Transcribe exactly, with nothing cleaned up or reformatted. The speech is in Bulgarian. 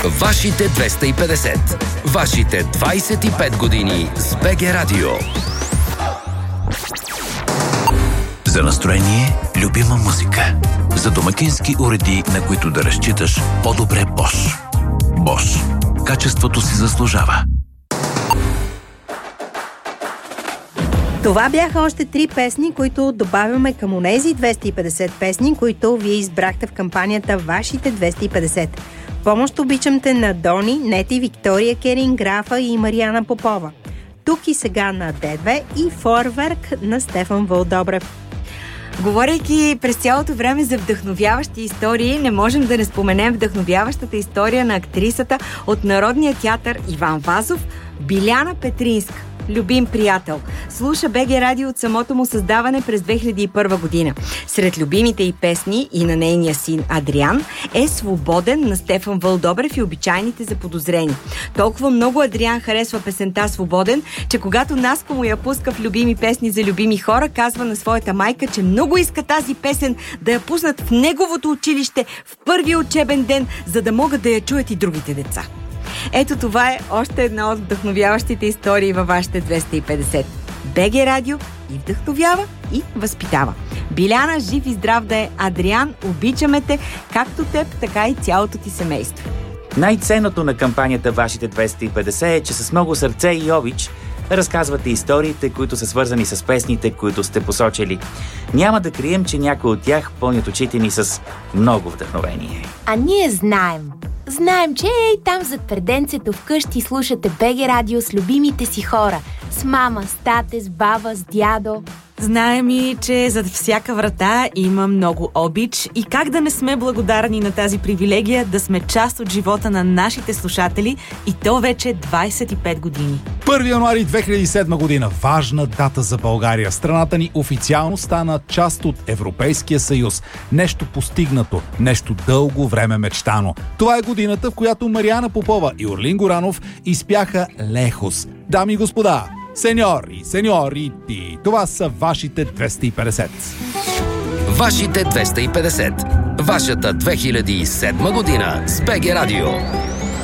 Вашите двеста и петдесет. Вашите двайсет и пет години с БГ Радио. За настроение, любима музика. За домакински уреди, на които да разчиташ, по-добре Bosch. Bosch. Качеството си заслужава. Това бяха още три песни, които добавяме към онези двеста и петдесет песни, които вие избрахте в кампанията Вашите двеста и петдесет. Помощ обичам те на Дони, Нети, Виктория Керин, Графа и Мариана Попова. Тук и сега на Д две и Фойерверк на Стефан Вълдобрев. Говорейки през цялото време за вдъхновяващи истории, не можем да не споменем вдъхновяващата история на актрисата от Народния театър Иван Вазов, Биляна Петринска. Любим приятел. Слуша БГ Радио от самото му създаване през две хиляди и първа година. Сред любимите й песни и на нейния син Адриан е Свободен на Стефан Вълдобрев и Обичайните заподозрени. Толкова много Адриан харесва песента Свободен, че когато Наско му я пуска в любими песни за любими хора, казва на своята майка, че много иска тази песен да я пуснат в неговото училище в първия учебен ден, за да могат да я чуят и другите деца. Ето това е още една от вдъхновяващите истории във вашите двеста и петдесет. БГ Радио и вдъхновява, и възпитава. Биляна, жив и здрав да е. Адриан, обичаме те, както теб, така и цялото ти семейство. Най-ценното на кампанията Вашите двеста и петдесет е, че с много сърце и обич разказвате историите, които са свързани с песните, които сте посочили. Няма да крием, че някои от тях пълнят очите ни с много вдъхновение. А ние знаем. Знаем, че ей там зад преденцето вкъщи слушате БГ Радио с любимите си хора. С мама, с тате, с баба, с дядо. Знаем и, че зад всяка врата има много обич и как да не сме благодарни на тази привилегия да сме част от живота на нашите слушатели, и то вече двайсет и пет години. първи януари две хиляди и седма година. Важна дата за България. Страната ни официално стана част от Европейския съюз. Нещо постигнато, нещо дълго време мечтано. Това е годината, в която Мариана Попова и Орлин Горанов изпяха Лехос. Дами и господа, сеньори, сеньорити, това са вашите двеста и петдесет. Вашите двеста и петдесет. Вашата две хиляди и седма година с БГ Радио.